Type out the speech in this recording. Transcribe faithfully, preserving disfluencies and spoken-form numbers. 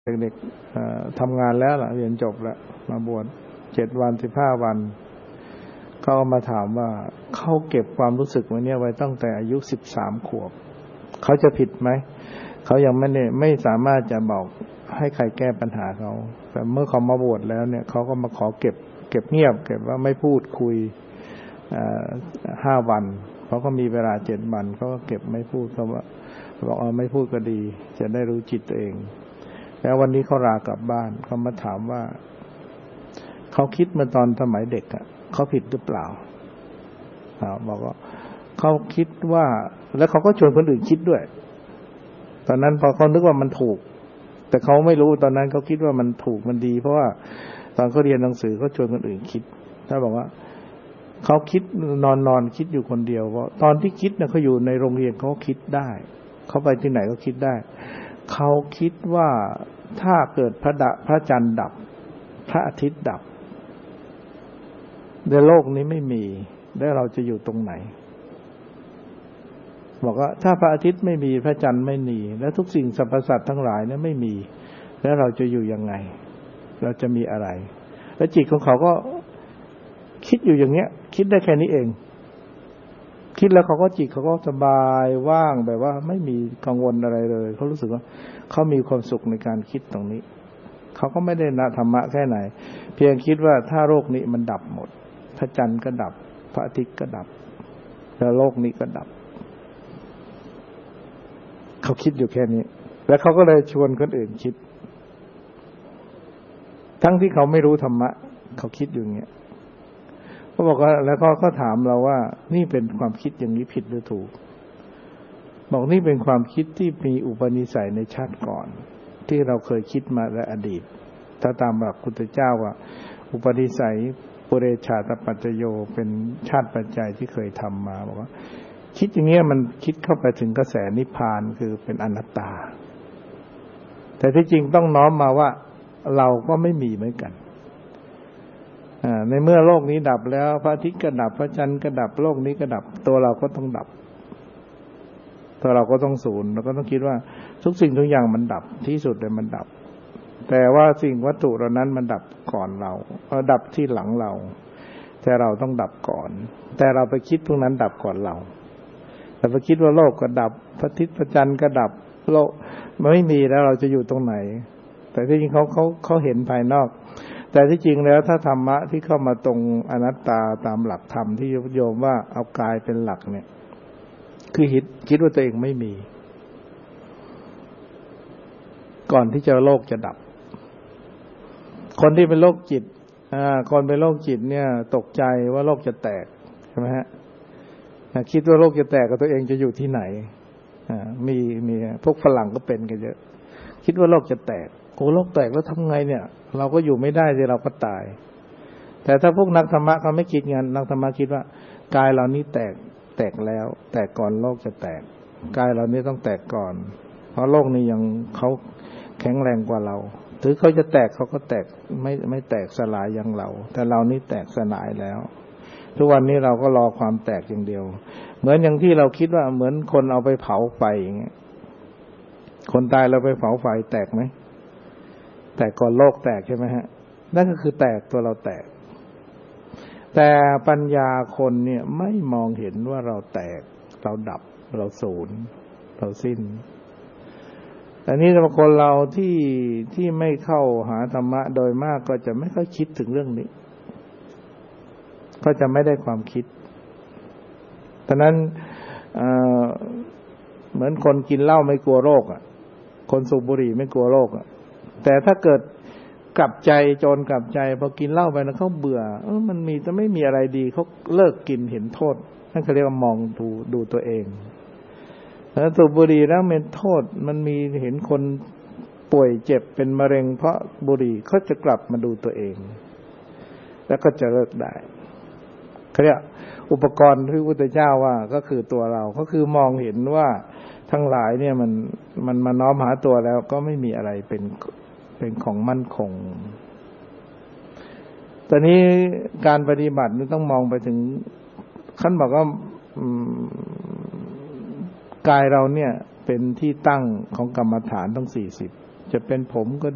เด็กๆทำงานแล้วล่ะเรียนจบแล้วมาบวชเจ็ดวันสิบห้าวันเขามาถามว่าเขาเก็บความรู้สึกไว้เนี่ยไว้ตั้งแต่อายุสิบสามขวบเขาจะผิดไหมเขายังไม่เนี่ยไม่สามารถจะบอกให้ใครแก้ปัญหาเขาแต่เมื่อเขามาบวชแล้วเนี่ยเขาก็มาขอเก็บเก็บเงียบเก็บว่าไม่พูดคุยห้าวันเขาก็มีเวลาเจ็ดวันเขาก็เก็บไม่พูดเขาว่าบอกเออไม่พูดก็ดีจะได้รู้จิตตัวเองแล้ววันนี้เขาลากลับบ้านเขามาถามว่าเขาคิดมาตอนสมัยเด็กอ่ะเขาผิดหรือเปล่าบอกว่าเขาคิดว่าแล้วเขาก็ชวนคนอื่นคิดด้วยตอนนั้นพอเขานึกว่ามันถูกแต่เขาไม่รู้ตอนนั้นเขาคิดว่ามันถูกมันดีเพราะว่าตอนเขาเรียนหนังสือเขาชวนคนอื่นคิดถ้าบอกว่าเขาคิดนอนนอนคิดอยู่คนเดียวเพราะตอนที่คิดเนี่ยเขาอยู่ในโรงเรียนเขาคิดได้เขาไปที่ไหนก็คิดได้เขาคิดว่าถ้าเกิดพระดะพระจันทร์ดับพระอาทิตย์ดับในโลกนี้ไม่มีแล้วเราจะอยู่ตรงไหนบอกว่าถ้าพระอาทิตย์ไม่มีพระจันทร์ไม่มีแล้วทุกสิ่งสรรพสัตว์ทั้งหลายเนี่ยไม่มีแล้วเราจะอยู่ยังไงเราจะมีอะไรแล้วจิตของเขาก็คิดอยู่อย่างเงี้ยคิดได้แค่นี้เองคิดแล้วเขาก็จิตเขาก็สบายว่างแบบว่าไม่มีกังวลอะไรเลยเขารู้สึกว่าเขามีความสุขในการคิดตรงนี้เขาก็ไม่ได้นะธรรมะแค่ไหนเพียงคิดว่าถ้าโลกนี้มันดับหมดพระจันทร์ก็ดับพระอาทิตย์ก็ดับแล้วโลกนี้ก็ดับเขาคิดอยู่แค่นี้แล้วเขาก็เลยชวนคนอื่นคิดทั้งที่เขาไม่รู้ธรรมะเขาคิดอยู่อย่างเงี้ยเขาบอกว่าแล้วก็ก็ถามเราว่านี่เป็นความคิดอย่างนี้ผิดหรือถูกบอกนี่เป็นความคิดที่มีอุปนิสัยในชาติก่อนที่เราเคยคิดมาในอดีตถ้าตามหลักพุทธเจ้าว่าอุปนิสัยปุเรชาตปัจจโยเป็นชาติปัจจัยที่เคยทำมาบอกว่าคิดอย่างเงี้ยมันคิดเข้าไปถึงกระแสนิพพานคือเป็นอนัตตาแต่ที่จริงต้องน้อมมาว่าเราก็ไม่มีเหมือนกันในเมื่อโลกนี้ดับแล้วพระอาทิตย์ก็ดับพระจันทร์ก็ดับโลกนี้ก็ดับตัวเราก็ต้องดับตัวเราก็ต้องสูญเราก็ต้องคิดว่าทุกสิ่งทุกอย่างมันดับที่สุดเลยมันดับแต่ว่าสิ่งวัตถุเหล่านั้นมันดับก่อนเราดับที่หลังเราแต่เราต้องดับก่อนแต่เราไปคิดพวกนั้นดับก่อนเราแต่ไปคิดว่าโลกก็ดับพระอาทิตย์พระจันทร์ก็ดับโลกมันไม่มีแล้วเราจะอยู่ตรงไหนแต่ที่จริงเขาเขาเขาเห็นภายนอกแต่ที่จริงแล้วถ้าธรรมะที่เข้ามาตรงอนัตตาตามหลักธรรมที่โยมว่าเอากายเป็นหลักเนี่ยคือคิดคิดว่าตัวเองไม่มีก่อนที่จะโลกจะดับคนที่เป็นโรคจิตอ่าคนเป็นโรคจิตเนี่ยตกใจว่าโลกจะแตกใช่ไหมฮะคิดว่าโลกจะแตกกับตัวเองจะอยู่ที่ไหนอ่ามีมีพวกฝรั่งก็เป็นกันเยอะคิดว่าโลกจะแตกโอ้โลกแตกแล้วทำไงเนี่ยเราก็อยู่ไม่ได้สิเราก็ตายแต่ถ้าพวกนักธรรมะเขาไม่คิดงั้นนักธรรมะคิดว่ากายเรานี้แตกแตกแล้วแตกก่อนโลกจะแตกกายเรานี้ต้องแตกก่อนเพราะโลกนี้ยังเขาแข็งแรงกว่าเราถึงเขาจะแตกเขาก็แตกไม่ไม่แตกสลายอย่างเราแต่เรานี่แตกสลายแล้วทุกวันนี้เราก็รอความแตกอย่างเดียวเหมือนอย่างที่เราคิดว่าเหมือนคนเอาไปเผาไฟอย่างเงี้ยคนตายเราไปเผาไฟแตกไหมแตกก่อนโลกแตกใช่ไหมฮะนั่นก็คือแตกตัวเราแตกแต่ปัญญาคนเนี่ยไม่มองเห็นว่าเราแตกเราดับเราสูญเราสิ้นแต่นี่บางคนเราที่ที่ไม่เข้าหาธรรมะโดยมากก็จะไม่ค่อยคิดถึงเรื่องนี้ก็จะไม่ได้ความคิดฉะนั้นเอ่อเหมือนคนกินเหล้าไม่กลัวโรคอ่ะคนสูบบุหรี่ไม่กลัวโรคอ่ะแต่ถ้าเกิดกลับใจโจรกลับใจพอกินเหล้าไปแล้วเขาเบื่อเออมันมีจะไม่มีอะไรดีเขาเลิกกินเห็นโทษนั่นเขาเรียกว่ามองดูดูตัวเองแล้วสูบบุหรี่แล้วเป็นโทษมันมีเห็นคนป่วยเจ็บเป็นมะเร็งเพราะบุหรี่เขาจะกลับมาดูตัวเองแล้วก็จะเลิกได้เขาเรียกอุปกรณ์ที่พระพุทธเจ้าว่าก็คือตัวเราก็คือมองเห็นว่าทั้งหลายเนี่ยมันมันมาน้อมหาตัวแล้วก็ไม่มีอะไรเป็นเป็นของมั่นคงตอนนี้การปฏิบัตินี่ต้องมองไปถึงขั้นบอกว่ากายเราเนี่ยเป็นที่ตั้งของกรรมฐานทั้งสี่สิบจะเป็นผมก็